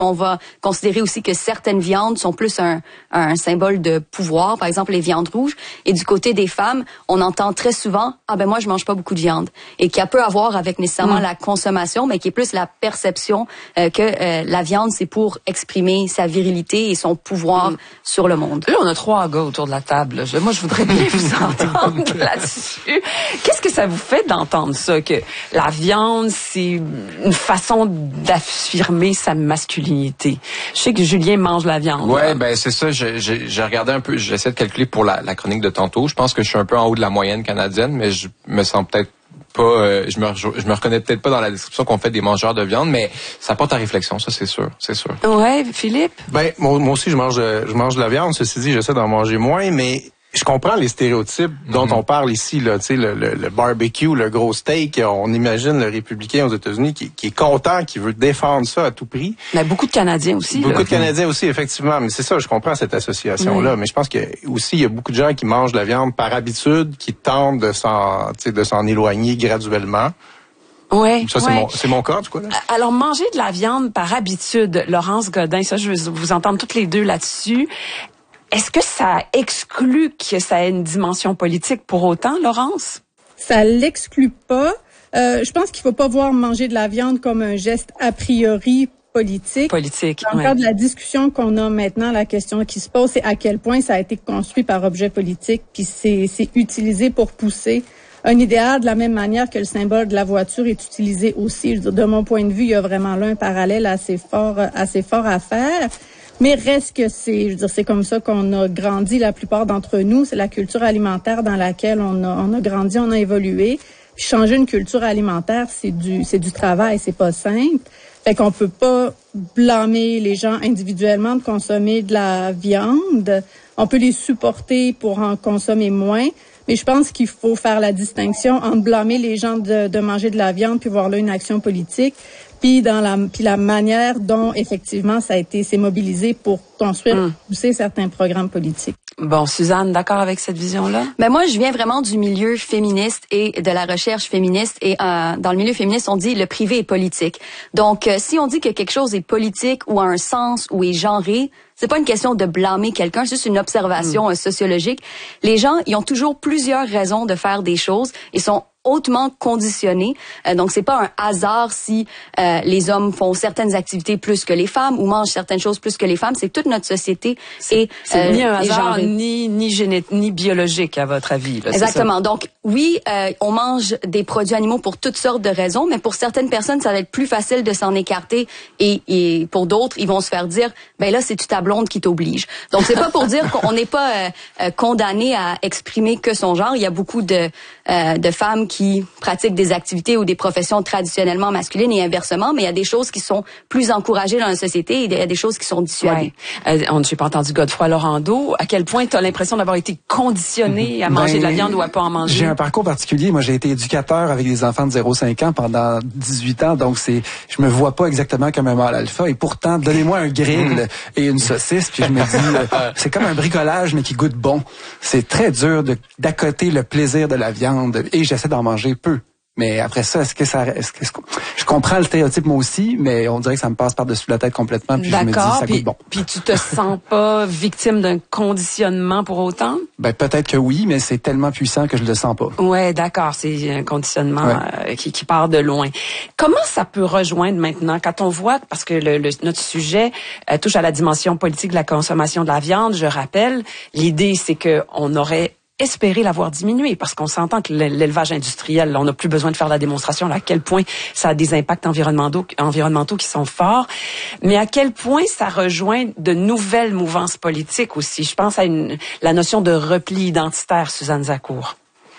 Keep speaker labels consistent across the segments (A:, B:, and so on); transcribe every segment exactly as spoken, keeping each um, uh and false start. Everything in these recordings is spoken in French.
A: On va considérer aussi que certaines viandes sont plus un, un symbole de pouvoir, par exemple les viandes rouges. Et du côté des femmes, on entend très souvent « Ah ben moi, je mange pas beaucoup de viande ». Et qui a peu à voir avec nécessairement mmh. la consommation, mais qui est plus la perception euh, que euh, la viande, c'est pour exprimer sa virilité et son pouvoir mmh. sur le monde.
B: Là, on a trois gars autour de la table. Je, moi, je voudrais bien vous entendre là-dessus. Qu'est-ce que ça vous fait d'entendre ça, que la viande, c'est une façon d'affirmer sa masculinité? Je sais que Julien mange la viande.
C: Ouais, là. ben c'est ça. J'ai, j'ai, j'ai regardé un peu, j'essaie de calculer pour la, la chronique de tantôt. Je pense que je suis un peu en haut de la moyenne canadienne, mais je me sens peut-être pas, euh, je me, je me reconnais peut-être pas dans la description qu'on fait des mangeurs de viande, mais ça porte à réflexion, ça c'est sûr, c'est sûr.
B: Ouais, Philippe.
D: Ben moi, moi aussi je mange, je mange de la viande. Ceci dit, j'essaie d'en manger moins, mais je comprends les stéréotypes dont mm-hmm. on parle ici, là, tu sais, le, le, le barbecue, le gros steak. On imagine le républicain aux États-Unis qui, qui est content, qui veut défendre ça à tout prix.
B: Mais beaucoup de Canadiens aussi.
D: Beaucoup
B: là.
D: de Canadiens aussi, effectivement. Mais c'est ça, je comprends cette association-là. Oui. Mais je pense que aussi il y a beaucoup de gens qui mangent de la viande par habitude, qui tentent de s'en, tu sais, de s'en éloigner graduellement.
B: Ouais,
D: ça, c'est,
B: ouais.
D: mon, c'est mon cas, en tout cas. Là.
B: Alors, manger de la viande par habitude, Laurence Godin, ça, je veux vous entendre toutes les deux là-dessus. Est-ce que ça exclut que ça ait une dimension politique pour autant, Laurence?
E: Ça l'exclut pas. Euh, je pense qu'il faut pas voir manger de la viande comme un geste a priori politique.
B: Politique,
E: Dans le cadre de la discussion qu'on a maintenant, la question qui se pose, c'est à quel point ça a été construit par objet politique, puis c'est, c'est utilisé pour pousser un idéal de la même manière que le symbole de la voiture est utilisé aussi. Je veux dire, de mon point de vue, il y a vraiment là un parallèle assez fort, assez fort à faire. Mais reste que c'est, je veux dire, c'est comme ça qu'on a grandi la plupart d'entre nous. C'est la culture alimentaire dans laquelle on a, on a grandi, on a évolué. Puis changer une culture alimentaire, c'est du, c'est du travail, c'est pas simple. Fait qu'on peut pas blâmer les gens individuellement de consommer de la viande. On peut les supporter pour en consommer moins. Mais je pense qu'il faut faire la distinction entre blâmer les gens de, de manger de la viande puis voir là une action politique, puis dans la puis la manière dont effectivement ça a été s'est mobilisé pour construire, mmh. pousser certains programmes politiques.
B: Bon, Suzanne, d'accord avec cette vision-là?
A: Ben moi, je viens vraiment du milieu féministe et de la recherche féministe. Et euh, dans le milieu féministe, on dit le privé est politique. Donc, euh, si on dit que quelque chose est politique ou a un sens ou est genré, c'est pas une question de blâmer quelqu'un, c'est juste une observation mmh. sociologique. Les gens, ils ont toujours plusieurs raisons de faire des choses. Ils sont hautement conditionnés. Euh, donc, c'est pas un hasard si euh, les hommes font certaines activités plus que les femmes ou mangent certaines choses plus que les femmes. C'est toute notre société.
B: C'est,
A: et
B: c'est
A: euh,
B: ni un hasard, ni, ni, géné- ni biologique, à votre avis. Là,
A: exactement.
B: C'est ça?
A: Donc, oui, euh, on mange des produits animaux pour toutes sortes de raisons, mais pour certaines personnes, ça va être plus facile de s'en écarter et, et pour d'autres, ils vont se faire dire, ben là, c'est-tu ta blonde qui t'oblige. Donc, c'est pas pour dire qu'on n'est pas euh, euh, condamné à exprimer que son genre. Il y a beaucoup de, euh, de femmes qui pratiquent des activités ou des professions traditionnellement masculines et inversement, mais il y a des choses qui sont plus encouragées dans la société et il y a des choses qui sont dissuadées.
B: Ouais. Euh, on, j'ai pas entendu Godefroy Laurando. À quel point tu as l'impression d'avoir été conditionné à manger ben, de la viande ou à pas en manger?
F: J'ai un parcours particulier. Moi, j'ai été éducateur avec des enfants de zéro à cinq ans pendant dix-huit ans, donc c'est, je me vois pas exactement comme un mâle alpha. Et pourtant, donnez-moi un grill et une saucisse, puis je me dis, euh, c'est comme un bricolage, mais qui goûte bon. C'est très dur de, d'accoter le plaisir de la viande et j'essaie d'en manger peu. Mais après ça, est-ce que ça, est-ce que je comprends le stéréotype moi aussi, mais on dirait que ça me passe par-dessus la tête complètement, puis
B: d'accord,
F: je me dis ça
B: puis,
F: goûte bon.
B: Puis tu te sens pas victime d'un conditionnement pour autant?
F: Ben peut-être que oui, mais c'est tellement puissant que je le sens pas.
B: Ouais, d'accord, c'est un conditionnement
F: ouais.
B: euh, qui, qui part de loin. Comment ça peut rejoindre maintenant quand on voit, parce que le, le, notre sujet euh, touche à la dimension politique de la consommation de la viande, je rappelle, l'idée c'est que on aurait espérer l'avoir diminué, parce qu'on s'entend que l'élevage industriel, on n'a plus besoin de faire la démonstration là, à quel point ça a des impacts environnementaux, environnementaux qui sont forts, mais à quel point ça rejoint de nouvelles mouvances politiques aussi. Je pense à une, la notion de repli identitaire, Suzanne Zacour.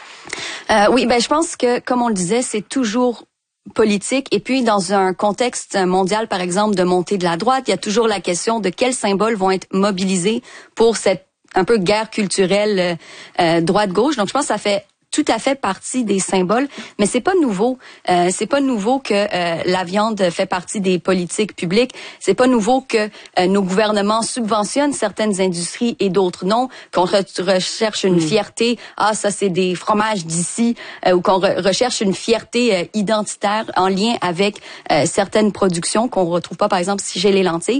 A: Euh, oui, ben je pense que, comme on le disait, c'est toujours politique. Et puis, dans un contexte mondial, par exemple, de montée de la droite, il y a toujours la question de quels symboles vont être mobilisés pour cette un peu guerre culturelle euh, droite-gauche. Donc, je pense que ça fait tout à fait partie des symboles, mais c'est pas nouveau. Euh, c'est pas nouveau que euh, la viande fait partie des politiques publiques. C'est pas nouveau que euh, nos gouvernements subventionnent certaines industries et d'autres non. Qu'on re- recherche une fierté, ah ça c'est des fromages d'ici, euh, ou qu'on re- recherche une fierté euh, identitaire en lien avec euh, certaines productions qu'on retrouve pas, par exemple, si j'ai les lentilles.